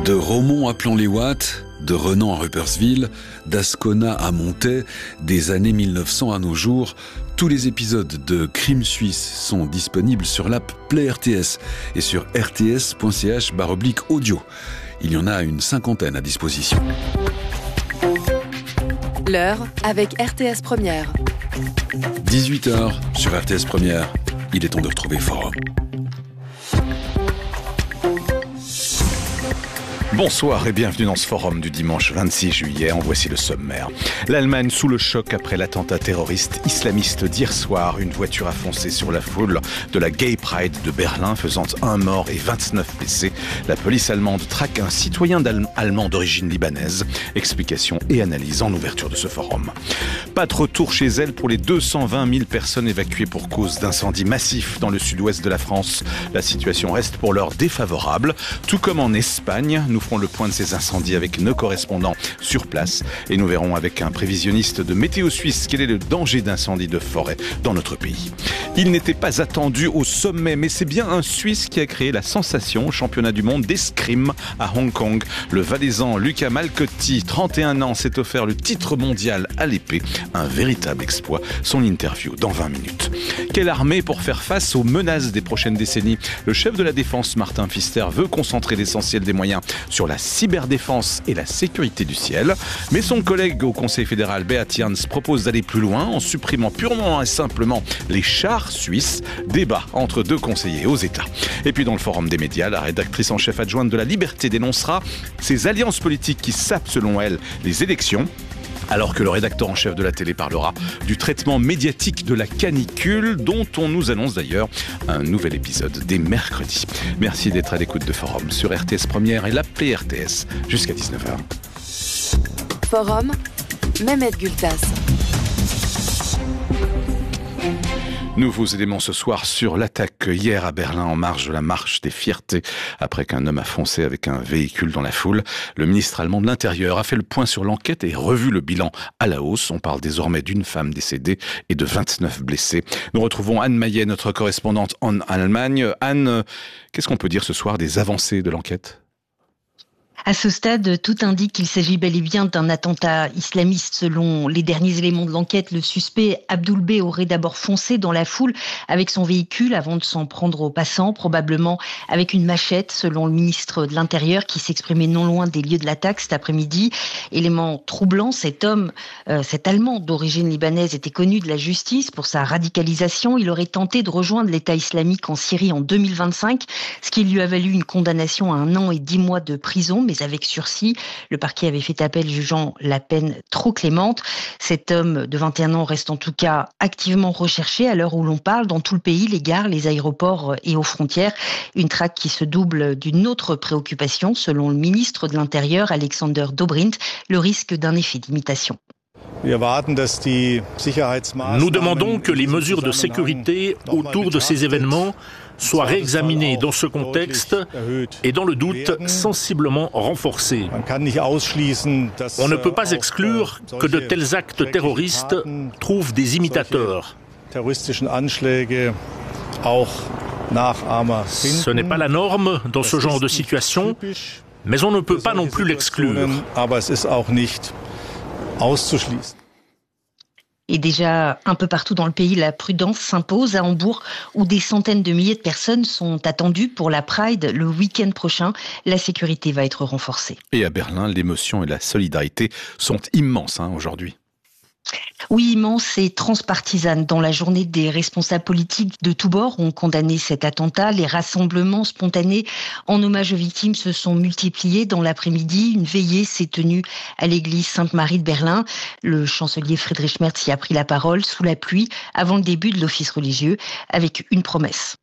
De Romont à Plan-les-Ouates, de Renan à Ruppersville, d'Ascona à Montaix, des années 1900 à nos jours, tous les épisodes de Crime Suisse sont disponibles sur l'app Play RTS et sur rts.ch/audio. Il y en a une 50aine à disposition. L'heure avec RTS Première. 18h sur RTS Première, il est temps de retrouver Forum. Bonsoir et bienvenue dans ce forum du dimanche 26 juillet. En voici le sommaire. L'Allemagne sous le choc après l'attentat terroriste islamiste d'hier soir. Une voiture a foncé sur la foule de la Gay Pride de Berlin, faisant 1 mort et 29 blessés. La police allemande traque un citoyen allemand d'origine libanaise. Explications et analyses en ouverture de ce forum. Pas de retour chez elle pour les 220 000 personnes évacuées pour cause d'incendies massifs dans le sud-ouest de la France. La situation reste pour l'heure défavorable, tout comme en Espagne. Nous ferons le point de ces incendies avec nos correspondants sur place et nous verrons avec un prévisionniste de Météo Suisse quel est le danger d'incendie de forêt dans notre pays. Il n'était pas attendu au sommet, mais c'est bien un Suisse qui a créé la sensation au championnat du monde d'escrime à Hong Kong. Le Valaisan Luca Malcotti, 31 ans, s'est offert le titre mondial à l'épée. Un véritable exploit. Son interview dans 20 minutes. Quelle armée pour faire face aux menaces des prochaines décennies ? Le chef de la défense, Martin Pfister, veut concentrer l'essentiel des moyens sur la cyberdéfense et la sécurité du ciel. Mais son collègue au Conseil fédéral, Beat Jans, propose d'aller plus loin en supprimant purement et simplement les chars suisses. Débat entre deux conseillers aux États. Et puis dans le forum des médias, la rédactrice en chef adjointe de La Liberté dénoncera ces alliances politiques qui sapent selon elle les élections. Alors que le rédacteur en chef de la télé parlera du traitement médiatique de la canicule, dont on nous annonce d'ailleurs un nouvel épisode dès mercredi. Merci d'être à l'écoute de Forum sur RTS Première et l'appli RTS jusqu'à 19h. Forum, Mehmet Gültas. Nouveaux éléments ce soir sur l'attaque hier à Berlin en marge de la marche des fiertés après qu'un homme a foncé avec un véhicule dans la foule. Le ministre allemand de l'Intérieur a fait le point sur l'enquête et revu le bilan à la hausse. On parle désormais d'une femme décédée et de 29 blessés. Nous retrouvons Anne Maillet, notre correspondante en Allemagne. Anne, qu'est-ce qu'on peut dire ce soir des avancées de l'enquête ? À ce stade, tout indique qu'il s'agit bel et bien d'un attentat islamiste. Selon les derniers éléments de l'enquête, le suspect Abdoul B aurait d'abord foncé dans la foule avec son véhicule avant de s'en prendre aux passants, probablement avec une machette, selon le ministre de l'Intérieur qui s'exprimait non loin des lieux de l'attaque cet après-midi. Élément troublant, cet homme, cet Allemand d'origine libanaise était connu de la justice pour sa radicalisation. Il aurait tenté de rejoindre l'État islamique en Syrie en 2025, ce qui lui a valu une condamnation à 1 an et 10 mois de prison, mais avec sursis. Le parquet avait fait appel jugeant la peine trop clémente. Cet homme de 21 ans reste en tout cas activement recherché à l'heure où l'on parle dans tout le pays, les gares, les aéroports et aux frontières. Une traque qui se double d'une autre préoccupation, selon le ministre de l'Intérieur, Alexander Dobrindt, le risque d'un effet d'imitation. Nous demandons que les mesures de sécurité autour de ces événements soient réexaminées dans ce contexte et dans le doute sensiblement renforcées. On ne peut pas exclure que de tels actes terroristes trouvent des imitateurs. Ce n'est pas la norme dans ce genre de situation, mais on ne peut pas non plus l'exclure. Et déjà, un peu partout dans le pays, la prudence s'impose. À Hambourg, où des centaines de milliers de personnes sont attendues pour la Pride le week-end prochain, la sécurité va être renforcée. Et à Berlin, l'émotion et la solidarité sont immenses aujourd'hui. Oui, immense et transpartisane. Dans la journée, des responsables politiques de tous bords ont condamné cet attentat. Les rassemblements spontanés en hommage aux victimes se sont multipliés. Dans l'après-midi, une veillée s'est tenue à l'église Sainte-Marie de Berlin. Le chancelier Friedrich Merz y a pris la parole sous la pluie avant le début de l'office religieux avec une promesse.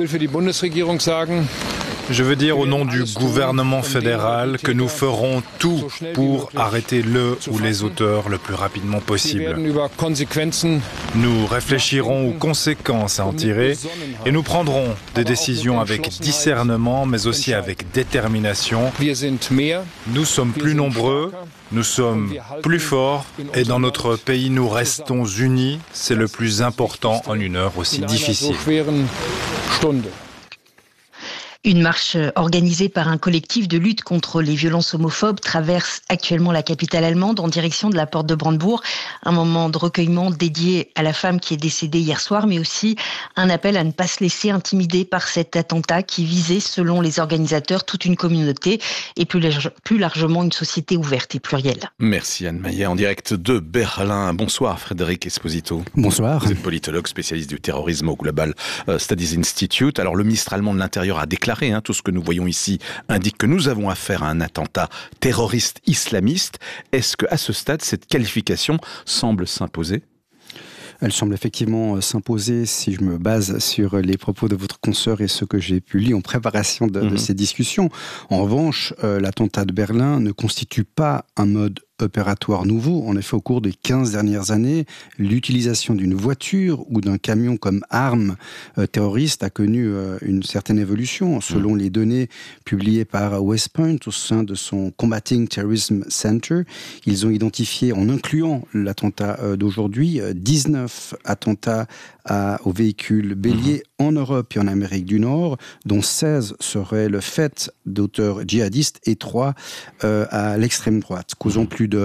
Je veux dire au nom du gouvernement fédéral que nous ferons tout pour arrêter le ou les auteurs le plus rapidement possible. Nous réfléchirons aux conséquences à en tirer et nous prendrons des décisions avec discernement mais aussi avec détermination. Nous sommes plus nombreux, nous sommes plus forts et dans notre pays nous restons unis. C'est le plus important en une heure aussi difficile. Une marche organisée par un collectif de lutte contre les violences homophobes traverse actuellement la capitale allemande en direction de la porte de Brandebourg. Un moment de recueillement dédié à la femme qui est décédée hier soir, mais aussi un appel à ne pas se laisser intimider par cet attentat qui visait, selon les organisateurs, toute une communauté et plus largement une société ouverte et plurielle. Merci Anne Maillet, en direct de Berlin. Bonsoir Frédéric Esposito. Bonsoir. Vous êtes politologue, spécialiste du terrorisme au Global Studies Institute. Alors le ministre allemand de l'Intérieur a déclaré, tout ce que nous voyons ici indique que nous avons affaire à un attentat terroriste islamiste. Est-ce qu'à ce stade, cette qualification semble s'imposer ? Elle semble effectivement s'imposer si je me base sur les propos de votre consoeur et ce que j'ai pu lire en préparation de ces discussions. En revanche, l'attentat de Berlin ne constitue pas un mode opératoire nouveau. En effet, au cours des 15 dernières années, l'utilisation d'une voiture ou d'un camion comme arme terroriste a connu une certaine évolution. Selon les données publiées par West Point au sein de son Combating Terrorism Center, ils ont identifié, en incluant l'attentat d'aujourd'hui, 19 attentats aux véhicules béliers en Europe et en Amérique du Nord, dont 16 seraient le fait d'auteurs djihadistes et 3 à l'extrême droite, causant plus de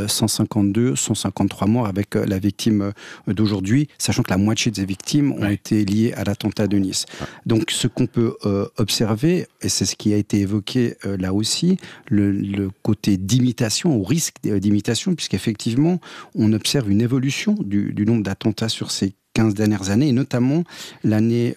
153 morts avec la victime d'aujourd'hui, sachant que la moitié de ces victimes ont été liées à l'attentat de Nice. Donc ce qu'on peut observer, et c'est ce qui a été évoqué là aussi, le côté d'imitation, au risque d'imitation, puisqu'effectivement on observe une évolution du nombre d'attentats sur ces 15 dernières années, et notamment l'année,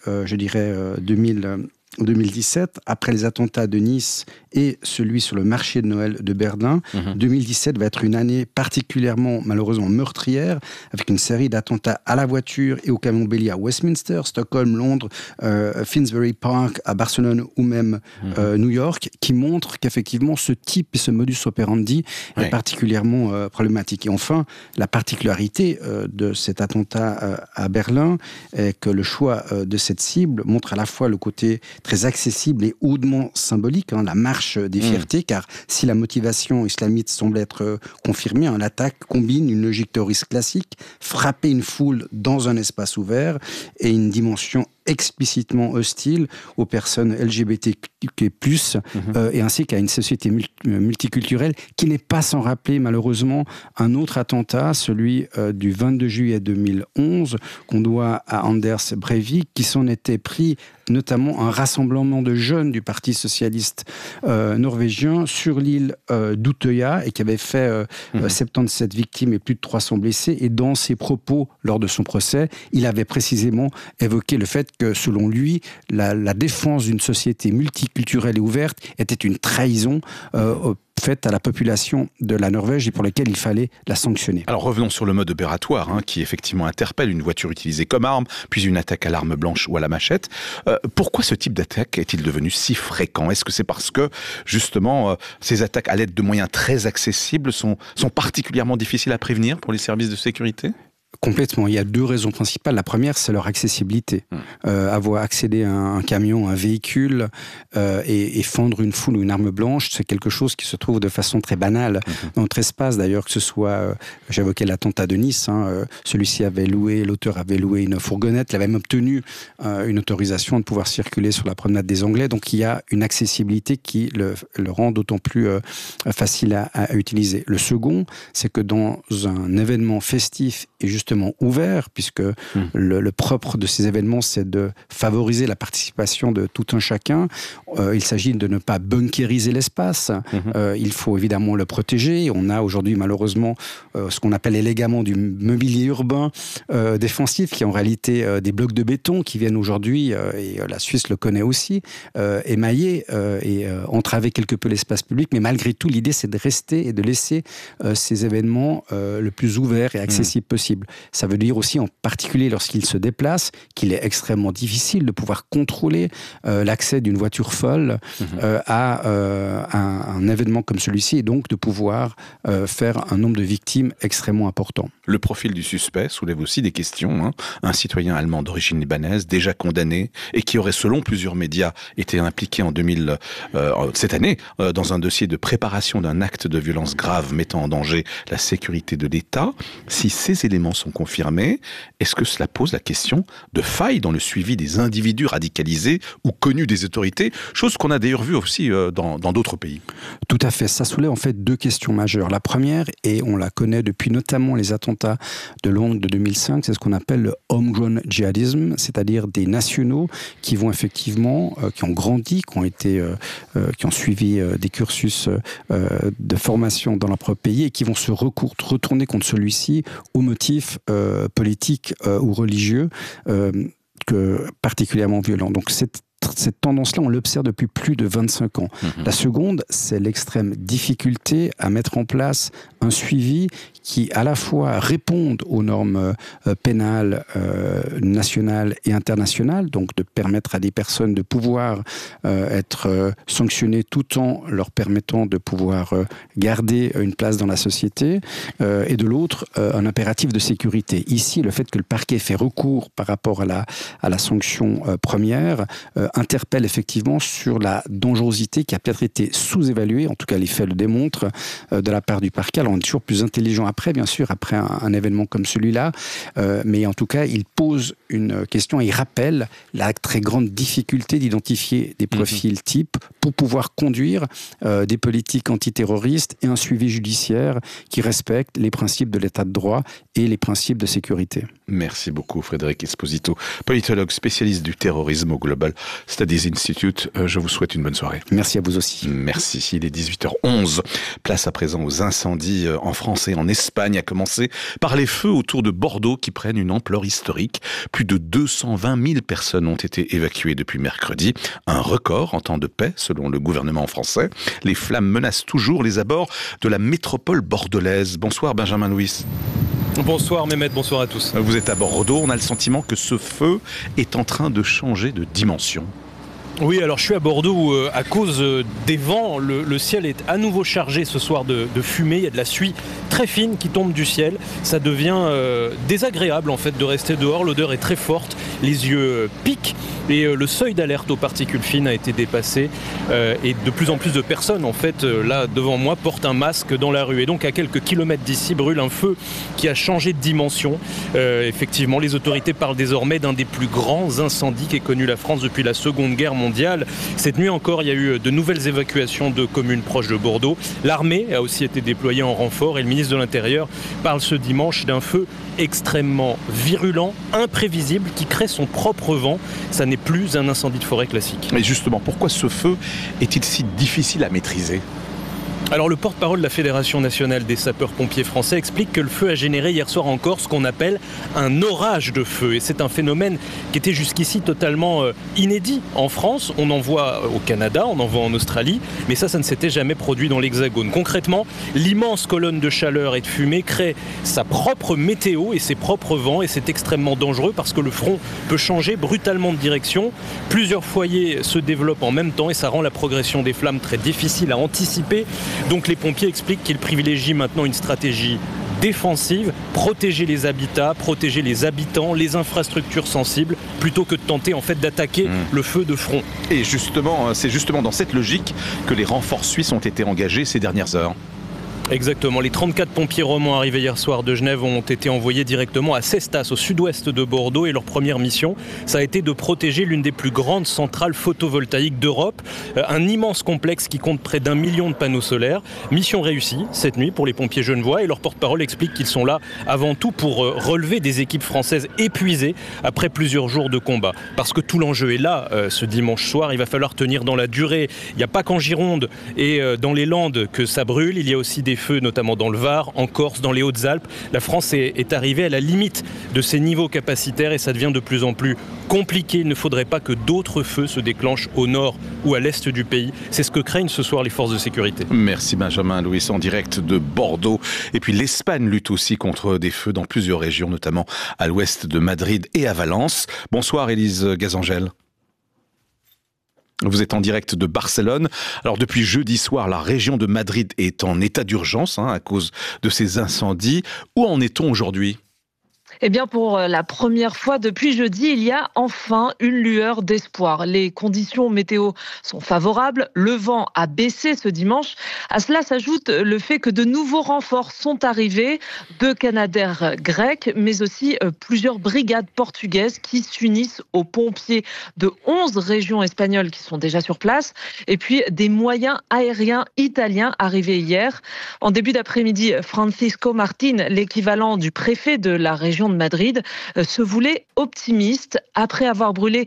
2017, après les attentats de Nice et celui sur le marché de Noël de Berlin. 2017 va être une année particulièrement, malheureusement, meurtrière, avec une série d'attentats à la voiture et au camion bélier à Westminster, Stockholm, Londres, Finsbury Park, à Barcelone ou même New York, qui montrent qu'effectivement ce type et ce modus operandi est particulièrement problématique. Et enfin, la particularité de cet attentat à Berlin est que le choix de cette cible montre à la fois le côté très accessible et hautement symbolique, la marche des fiertés, car si la motivation islamiste semble être confirmée, l'attaque combine une logique terroriste classique, frapper une foule dans un espace ouvert, et une dimension explicitement hostile aux personnes LGBTQ+, et ainsi qu'à une société multiculturelle qui n'est pas sans rappeler malheureusement un autre attentat, celui du 22 juillet 2011, qu'on doit à Anders Breivik, qui s'en était pris notamment un rassemblement de jeunes du Parti socialiste norvégien sur l'île d'Utøya, et qui avait fait 77 victimes et plus de 300 blessés. Et dans ses propos lors de son procès, il avait précisément évoqué le fait que, selon lui, la défense d'une société multiculturelle et ouverte était une trahison faite à la population de la Norvège et pour laquelle il fallait la sanctionner. Alors revenons sur le mode opératoire qui effectivement interpelle, une voiture utilisée comme arme, puis une attaque à l'arme blanche ou à la machette. Pourquoi ce type d'attaque est-il devenu si fréquent ? Est-ce que c'est parce que justement ces attaques à l'aide de moyens très accessibles sont particulièrement difficiles à prévenir pour les services de sécurité ? Complètement. Il y a deux raisons principales. La première, c'est leur accessibilité. Avoir accédé à un camion, un véhicule et fendre une foule ou une arme blanche, c'est quelque chose qui se trouve de façon très banale dans notre espace. D'ailleurs, que ce soit, j'évoquais l'attentat de Nice, celui-ci l'auteur avait loué une fourgonnette, il avait même obtenu une autorisation de pouvoir circuler sur la promenade des Anglais. Donc il y a une accessibilité qui le rend d'autant plus facile à utiliser. Le second, c'est que dans un événement festif et justement ouvert, puisque le propre de ces événements, c'est de favoriser la participation de tout un chacun. Il s'agit de ne pas bunkériser l'espace. Il faut évidemment le protéger. On a aujourd'hui, malheureusement, ce qu'on appelle élégamment du mobilier urbain défensif, qui est en réalité des blocs de béton qui viennent aujourd'hui, et la Suisse le connaît aussi, émailler et entraver quelque peu l'espace public. Mais malgré tout, l'idée, c'est de rester et de laisser ces événements le plus ouverts et accessibles possible. Ça veut dire aussi, en particulier lorsqu'il se déplace, qu'il est extrêmement difficile de pouvoir contrôler l'accès d'une voiture folle à un événement comme celui-ci, et donc de pouvoir faire un nombre de victimes extrêmement important. Le profil du suspect soulève aussi des questions. Un citoyen allemand d'origine libanaise, déjà condamné, et qui aurait, selon plusieurs médias, été impliqué cette année dans un dossier de préparation d'un acte de violence grave mettant en danger la sécurité de l'État. Si ces éléments sont confirmées. Est-ce que cela pose la question de failles dans le suivi des individus radicalisés ou connus des autorités, chose qu'on a d'ailleurs vue aussi dans d'autres pays? Tout à fait. Ça soulève en fait deux questions majeures. La première, et on la connaît depuis notamment les attentats de Londres de 2005, c'est ce qu'on appelle le homegrown djihadisme, c'est-à-dire des nationaux qui vont effectivement, qui ont grandi, qui ont suivi des cursus de formation dans leur propre pays et qui vont se retourner contre celui-ci au motif politique ou religieux particulièrement violent. Donc cette tendance-là, on l'observe depuis plus de 25 ans. La seconde, c'est l'extrême difficulté à mettre en place un suivi qui, à la fois, réponde aux normes pénales nationales et internationales, donc de permettre à des personnes de pouvoir être sanctionnées tout en leur permettant de pouvoir garder une place dans la société, et de l'autre, un impératif de sécurité. Ici, le fait que le parquet fait recours par rapport à la sanction première interpelle effectivement sur la dangerosité qui a peut-être été sous-évaluée, en tout cas les faits le démontrent, de la part du parquet. Alors on est toujours plus intelligent après, bien sûr, après un événement comme celui-là, mais en tout cas il pose une question et il rappelle la très grande difficulté d'identifier des profils types pour pouvoir conduire des politiques antiterroristes et un suivi judiciaire qui respecte les principes de l'état de droit et les principes de sécurité. Merci beaucoup Frédéric Esposito, politologue spécialiste du terrorisme au Global Studies Institute. Je vous souhaite une bonne soirée. Merci à vous aussi. Merci. Il est 18h11. Place à présent aux incendies en France et en Espagne, à commencer par les feux autour de Bordeaux qui prennent une ampleur historique. Plus de 220 000 personnes ont été évacuées depuis mercredi. Un record en temps de paix, selon le gouvernement français. Les flammes menacent toujours les abords de la métropole bordelaise. Bonsoir Benjamin Louis. Bonsoir Mehmet, bonsoir à tous. Vous êtes à Bordeaux, on a le sentiment que ce feu est en train de changer de dimension. Oui, alors je suis à Bordeaux où, à cause des vents, le ciel est à nouveau chargé ce soir de fumée. Il y a de la suie très fine qui tombe du ciel. Ça devient désagréable en fait de rester dehors. L'odeur est très forte, les yeux piquent et le seuil d'alerte aux particules fines a été dépassé. Et de plus en plus de personnes en fait là devant moi portent un masque dans la rue. Et donc à quelques kilomètres d'ici brûle un feu qui a changé de dimension. Effectivement, les autorités parlent désormais d'un des plus grands incendies qu'ait connu la France depuis la Seconde Guerre mondiale. Cette nuit encore, il y a eu de nouvelles évacuations de communes proches de Bordeaux. L'armée a aussi été déployée en renfort et le ministre de l'Intérieur parle ce dimanche d'un feu extrêmement virulent, imprévisible, qui crée son propre vent. Ça n'est plus un incendie de forêt classique. Mais justement, pourquoi ce feu est-il si difficile à maîtriser ? Alors le porte-parole de la Fédération nationale des sapeurs-pompiers français explique que le feu a généré hier soir encore ce qu'on appelle un orage de feu. Et c'est un phénomène qui était jusqu'ici totalement inédit en France. On en voit au Canada, on en voit en Australie, mais ça ne s'était jamais produit dans l'Hexagone. Concrètement, l'immense colonne de chaleur et de fumée crée sa propre météo et ses propres vents. Et c'est extrêmement dangereux parce que le front peut changer brutalement de direction. Plusieurs foyers se développent en même temps et ça rend la progression des flammes très difficile à anticiper. Donc les pompiers expliquent qu'ils privilégient maintenant une stratégie défensive, protéger les habitats, protéger les habitants, les infrastructures sensibles, plutôt que de tenter en fait d'attaquer le feu de front. Et justement, c'est justement dans cette logique que les renforts suisses ont été engagés ces dernières heures. Exactement. Les 34 pompiers romans arrivés hier soir de Genève ont été envoyés directement à Cestas, au sud-ouest de Bordeaux. Et leur première mission, ça a été de protéger l'une des plus grandes centrales photovoltaïques d'Europe. Un immense complexe qui compte près d'1 million de panneaux solaires. Mission réussie cette nuit pour les pompiers genevois. Et leur porte-parole explique qu'ils sont là avant tout pour relever des équipes françaises épuisées après plusieurs jours de combat. Parce que tout l'enjeu est là ce dimanche soir. Il va falloir tenir dans la durée. Il n'y a pas qu'en Gironde et dans les Landes que ça brûle. Il y a aussi des feux, notamment dans le Var, en Corse, dans les Hautes-Alpes. La France est arrivée à la limite de ses niveaux capacitaires et ça devient de plus en plus compliqué. Il ne faudrait pas que d'autres feux se déclenchent au nord ou à l'est du pays. C'est ce que craignent ce soir les forces de sécurité. Merci Benjamin Louis, en direct de Bordeaux. Et puis l'Espagne lutte aussi contre des feux dans plusieurs régions, notamment à l'ouest de Madrid et à Valence. Bonsoir Élise Gazangel. Vous êtes en direct de Barcelone. Alors depuis jeudi soir, la région de Madrid est en état d'urgence à cause de ces incendies. Où en est-on aujourd'hui ? Eh bien, pour la première fois depuis jeudi, il y a enfin une lueur d'espoir. Les conditions météo sont favorables. Le vent a baissé ce dimanche. À cela s'ajoute le fait que de nouveaux renforts sont arrivés, 2 Canadair grecs, mais aussi plusieurs brigades portugaises qui s'unissent aux pompiers de 11 régions espagnoles qui sont déjà sur place. Et puis, des moyens aériens italiens arrivés hier. En début d'après-midi, Francisco Martín, l'équivalent du préfet de la région de Madrid, se voulait optimiste. Après avoir brûlé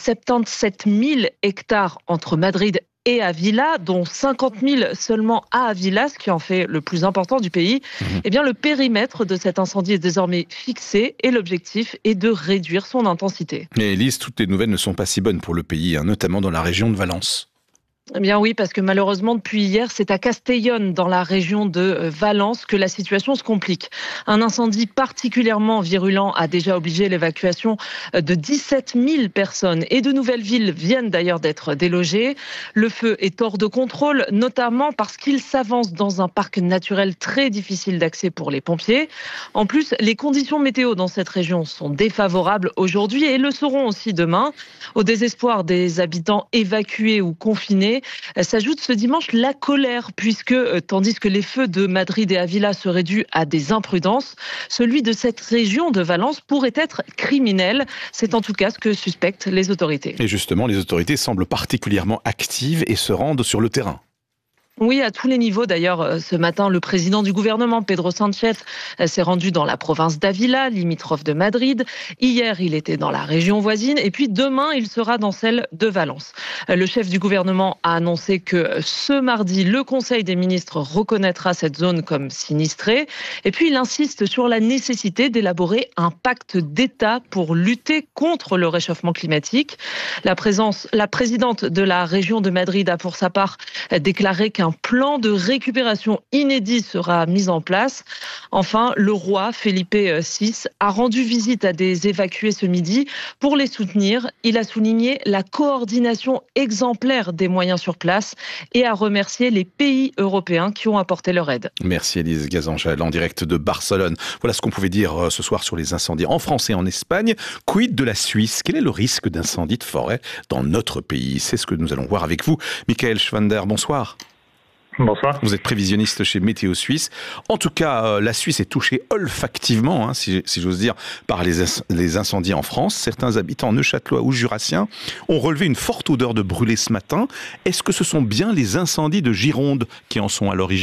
77 000 hectares entre Madrid et Ávila, dont 50 000 seulement à Ávila, ce qui en fait le plus important du pays, eh bien, le périmètre de cet incendie est désormais fixé et l'objectif est de réduire son intensité. Et Elise, toutes les nouvelles ne sont pas si bonnes pour le pays, notamment dans la région de Valence. Eh bien oui, parce que malheureusement, depuis hier, c'est à Castellón, dans la région de Valence, que la situation se complique. Un incendie particulièrement virulent a déjà obligé l'évacuation de 17 000 personnes. Et de nouvelles villes viennent d'ailleurs d'être délogées. Le feu est hors de contrôle, notamment parce qu'il s'avance dans un parc naturel très difficile d'accès pour les pompiers. En plus, les conditions météo dans cette région sont défavorables aujourd'hui et le seront aussi demain. Au désespoir des habitants évacués ou confinés, s'ajoute ce dimanche la colère, puisque tandis que les feux de Madrid et Ávila seraient dus à des imprudences, celui de cette région de Valence pourrait être criminel. C'est en tout cas ce que suspectent les autorités. Et justement, les autorités semblent particulièrement actives et se rendent sur le terrain. Oui, à tous les niveaux. D'ailleurs, ce matin, le président du gouvernement, Pedro Sánchez, s'est rendu dans la province d'Ávila, limitrophe de Madrid. Hier, il était dans la région voisine. Et puis demain, il sera dans celle de Valence. Le chef du gouvernement a annoncé que ce mardi, le Conseil des ministres reconnaîtra cette zone comme sinistrée. Et puis, il insiste sur la nécessité d'élaborer un pacte d'État pour lutter contre le réchauffement climatique. La présidente de la région de Madrid a pour sa part déclaré qu'un plan de récupération inédit sera mis en place. Enfin, le roi Felipe VI a rendu visite à des évacués ce midi pour les soutenir. Il a souligné la coordination exemplaire des moyens sur place et a remercié les pays européens qui ont apporté leur aide. Merci Élise Gazangel en direct de Barcelone. Voilà ce qu'on pouvait dire ce soir sur les incendies en France et en Espagne. Quid de la Suisse? Quel est le risque d'incendie de forêt dans notre pays? C'est ce que nous allons voir avec vous. Michael Schwander, bonsoir. Bonsoir. Vous êtes prévisionniste chez Météo Suisse. En tout cas, la Suisse est touchée olfactivement, si j'ose dire, par les incendies en France. Certains habitants neuchâtelois ou jurassiens ont relevé une forte odeur de brûlé ce matin. Est-ce que ce sont bien les incendies de Gironde qui en sont à l'origine ?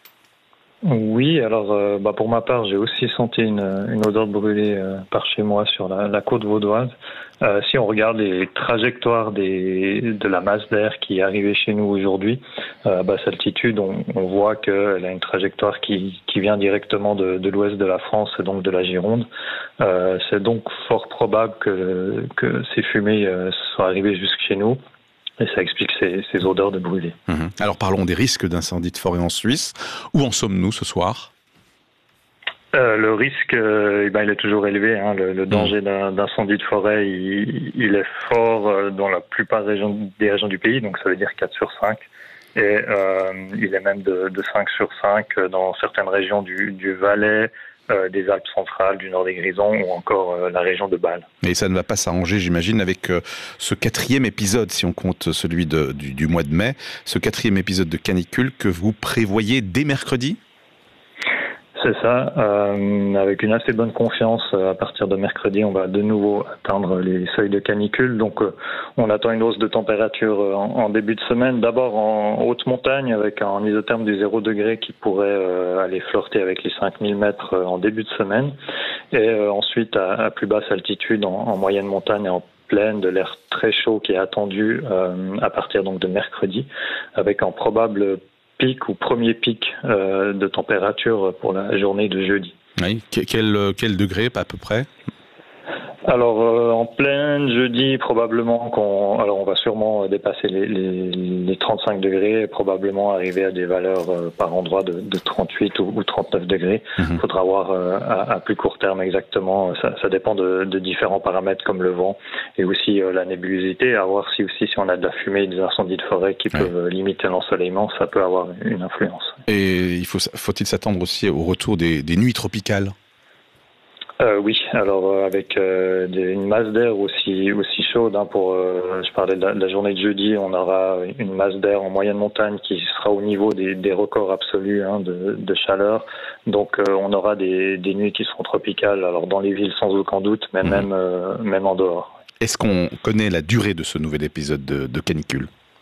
Oui, alors pour ma part, j'ai aussi senti une odeur de brûlé par chez moi sur la côte vaudoise. Si on regarde les trajectoires de la masse d'air qui est arrivée chez nous aujourd'hui, basse altitude, on voit qu'elle a une trajectoire qui vient directement de l'ouest de la France, donc de la Gironde. C'est donc fort probable que ces fumées soient arrivées jusque chez nous. Et ça explique ces odeurs de brûlé. Alors parlons des risques d'incendie de forêt en Suisse. Où en sommes-nous ce soir ? Le risque, il est toujours élevé. Le danger d'incendie de forêt, il est fort dans la plupart des régions du pays, donc ça veut dire 4 sur 5. Et il est même de 5 sur 5 dans certaines régions du Valais, des Alpes centrales, du nord des Grisons ou encore la région de Bâle. Et ça ne va pas s'arranger, j'imagine, avec ce 4e épisode, si on compte celui du mois de mai, ce 4e épisode de canicule que vous prévoyez dès mercredi ? C'est ça, avec une assez bonne confiance, à partir de mercredi, on va de nouveau atteindre les seuils de canicule. Donc on attend une hausse de température en début de semaine, d'abord en haute montagne avec un isotherme du 0 degré qui pourrait aller flirter avec les 5000 mètres en début de semaine. Et ensuite à plus basse altitude, en moyenne montagne et en plaine, de l'air très chaud qui est attendu à partir donc de mercredi, avec un probable pic ou premier pic de température pour la journée de jeudi. Oui. Quel degré à peu près ? Alors en plaine, jeudi, probablement on va sûrement dépasser les 35 degrés et probablement arriver à des valeurs par endroit de 38 ou 39 degrés. Il faudra voir à plus court terme exactement. Ça dépend de différents paramètres comme le vent et aussi la nébulosité. À voir si on a de la fumée et des incendies de forêt qui peuvent limiter l'ensoleillement, ça peut avoir une influence. Et faut-il s'attendre aussi au retour des nuits tropicales ? Oui, alors avec une masse d'air aussi chaude. Je parlais de la journée de jeudi, on aura une masse d'air en moyenne montagne qui sera au niveau des records absolus de chaleur. Donc on aura des nuits qui seront tropicales. Alors dans les villes sans aucun doute, mais même en dehors. Est-ce qu'on connaît la durée de ce nouvel épisode de canicule ?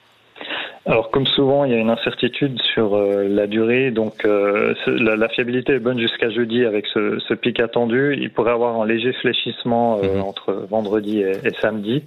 Alors comme souvent, il y a une incertitude sur la durée, donc la fiabilité est bonne jusqu'à jeudi avec ce pic attendu. Il pourrait y avoir un léger fléchissement entre vendredi et samedi,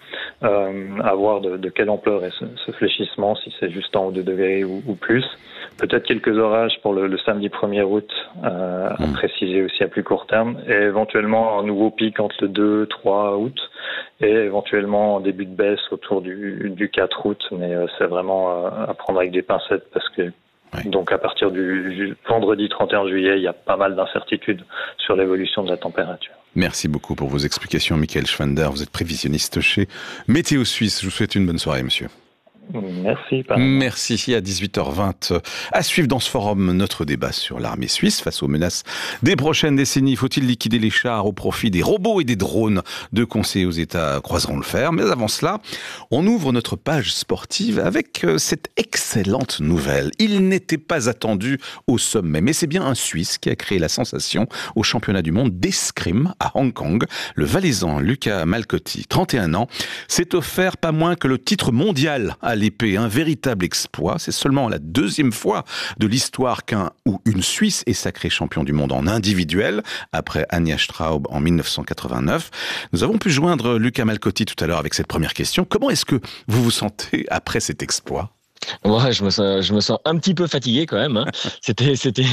à voir de quelle ampleur est ce fléchissement, si c'est juste 1 ou 2 degrés ou plus. Peut-être quelques orages pour le samedi 1er août, à préciser aussi à plus court terme, et éventuellement un nouveau pic entre le 2-3 août, et éventuellement un début de baisse autour du 4 août, mais c'est vraiment à prendre avec des pincettes parce que donc à partir du vendredi 31 juillet, il y a pas mal d'incertitudes sur l'évolution de la température. Merci beaucoup pour vos explications, Michael Schwander. Vous êtes prévisionniste chez Météo Suisse. Je vous souhaite une bonne soirée, monsieur. Merci. Merci. À 18h20, à suivre dans ce forum notre débat sur l'armée suisse face aux menaces des prochaines décennies. Faut-il liquider les chars au profit des robots et des drones? 2 conseillers aux États croiseront le fer. Mais avant cela, on ouvre notre page sportive avec cette excellente nouvelle. Il n'était pas attendu au sommet, mais c'est bien un Suisse qui a créé la sensation au championnat du monde d'escrime à Hong Kong. Le Valaisan Luca Malcotti, 31 ans, s'est offert pas moins que le titre mondial à l'épée, un véritable exploit. C'est seulement la 2e fois de l'histoire qu'un ou une Suisse est sacré champion du monde en individuel, après Anja Straub en 1989. Nous avons pu joindre Luca Malcotti tout à l'heure avec cette première question. Comment est-ce que vous vous sentez après cet exploit ? Ouais, je me sens un petit peu fatigué quand même. C'était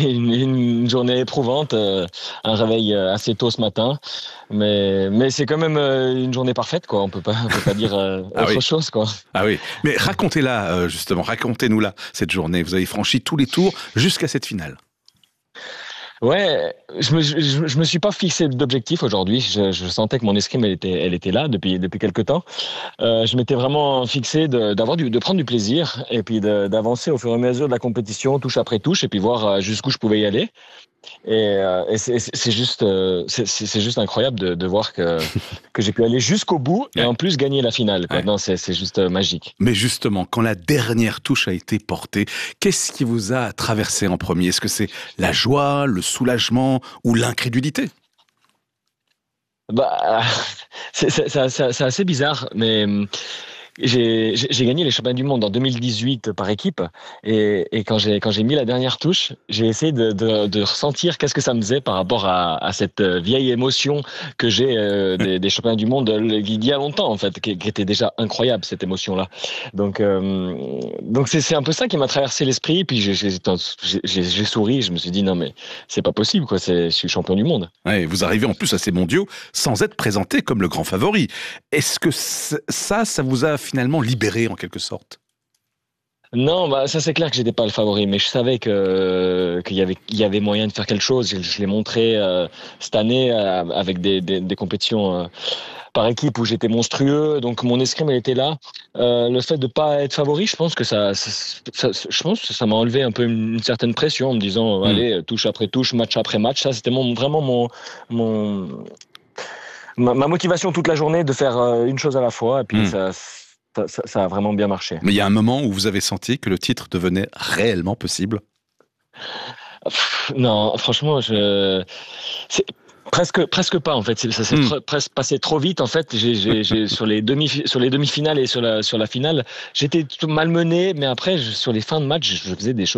une journée éprouvante, un réveil assez tôt ce matin, mais c'est quand même une journée parfaite, quoi. On peut pas dire autre chose, quoi. Ah oui, mais racontez-la justement, racontez-nous-la cette journée. Vous avez franchi tous les tours jusqu'à cette finale. Ouais, je me suis pas fixé d'objectif aujourd'hui. Je sentais que mon escrime elle était là depuis quelque temps. Je m'étais vraiment fixé de prendre du plaisir et puis d'avancer au fur et à mesure de la compétition, touche après touche, et puis voir jusqu'où je pouvais y aller. Et c'est juste incroyable de voir que j'ai pu aller jusqu'au bout et en plus gagner la finale, quoi. Non, c'est juste magique. Mais justement, quand la dernière touche a été portée, qu'est-ce qui vous a traversé en premier? Est-ce que c'est la joie, le soulagement ou l'incrédulité? C'est assez bizarre, mais j'ai gagné les championnats du monde en 2018 par équipe, et quand j'ai mis la dernière touche, j'ai essayé de ressentir qu'est-ce que ça me faisait par rapport à cette vieille émotion que j'ai des championnats du monde il y a longtemps, en fait, qui était déjà incroyable, cette émotion-là. Donc c'est un peu ça qui m'a traversé l'esprit, puis j'ai souri, je me suis dit non mais c'est pas possible, quoi, je suis champion du monde. Ouais, vous arrivez en plus à ces mondiaux sans être présenté comme le grand favori. Est-ce que ça vous a finalement libéré en quelque sorte? Non, ça c'est clair que j'étais pas le favori, mais je savais qu'il y avait moyen de faire quelque chose. Je l'ai montré cette année avec des compétitions par équipe où j'étais monstrueux, donc mon escrime elle était là. Le fait de pas être favori, je pense que ça m'a enlevé un peu une certaine pression en me disant allez, touche après touche, match après match. Ça c'était vraiment ma motivation toute la journée de faire une chose à la fois, et puis ça a vraiment bien marché. Mais il y a un moment où vous avez senti que le titre devenait réellement possible? Non, franchement, presque pas, en fait. Ça s'est presque passé trop vite, en fait. Sur les demi-finales et sur la finale, j'étais malmené, mais après, sur les fins de match, je faisais des choses